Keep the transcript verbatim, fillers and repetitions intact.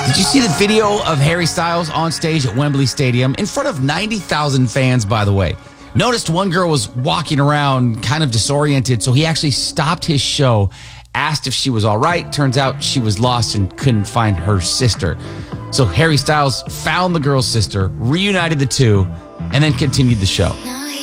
Did you see the video of Harry Styles on stage at Wembley Stadium in front of ninety thousand fans, by the way? Noticed one girl was walking around kind of disoriented, so he actually stopped his show, asked if she was all right. Turns out she was lost and couldn't find her sister. So Harry Styles found the girl's sister, reunited the two, and then continued the show.